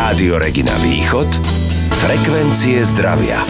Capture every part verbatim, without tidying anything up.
Rádio Regina Východ, frekvencie zdravia.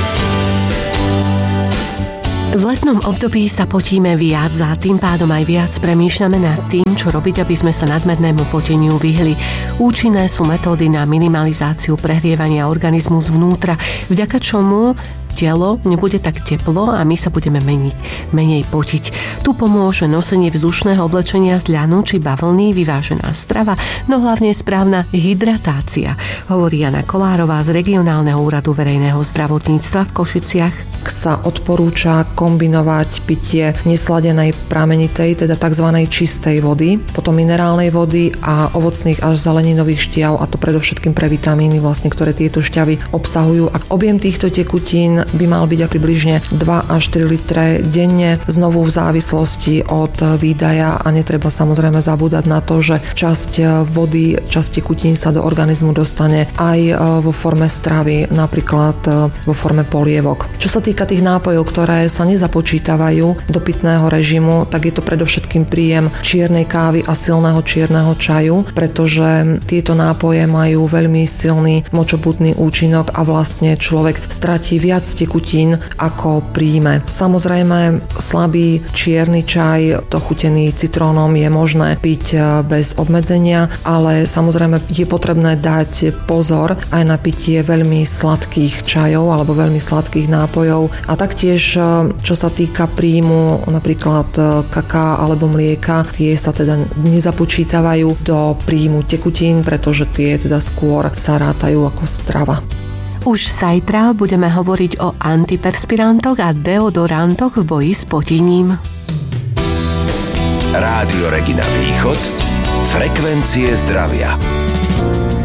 V letnom období sa potíme viac a tým pádom aj viac premýšľame nad tým, čo robiť, aby sme sa nadmernému poteniu vyhli. Účinné sú metódy na minimalizáciu prehrievania organizmu zvnútra, vďaka čomu telo nebude tak teplo a my sa budeme meniť, menej potiť. Tu pomôže nosenie vzdušného oblečenia z ľanu či bavlny, vyvážená strava, no hlavne správna hydratácia, hovorí Jana Kolárová z Regionálneho úradu verejného zdravotníctva v Košiciach. Sa odporúča kombinovať pitie nesladenej pramenitej, teda tzv. Čistej vody, potom minerálnej vody a ovocných až zeleninových šťav, a to predovšetkým pre vitamíny, vlastne, ktoré tieto šťavy obsahujú. A objem týchto tekutín by mal byť približne dva až tri litre denne, znovu v závislosti od výdaja, a netreba samozrejme zabúdať na to, že časť vody, časť tekutín sa do organizmu dostane aj vo forme stravy, napríklad vo forme polievok. Čo sa týka tých nápojov, ktoré sa nezapočítavajú do pitného režimu, tak je to predovšetkým príjem čiernej kávy a silného čierneho čaju, pretože tieto nápoje majú veľmi silný močopútny účinok a vlastne človek stratí viac tekutín, ako príjme. Samozrejme, slabý čierny čaj, dochutený citrónom, je možné piť bez obmedzenia, ale samozrejme je potrebné dať pozor aj na pitie veľmi sladkých čajov alebo veľmi sladkých nápojov. A taktiež, čo sa týka príjmu napríklad kaká alebo mlieka, tie sa teda nezapočítavajú do príjmu tekutín, pretože tie teda skôr sa rátajú ako strava. Už zajtra budeme hovoriť o antiperspirantoch a deodorantoch v boji s potením. Rádio Regina Východ, frekvencie zdravia.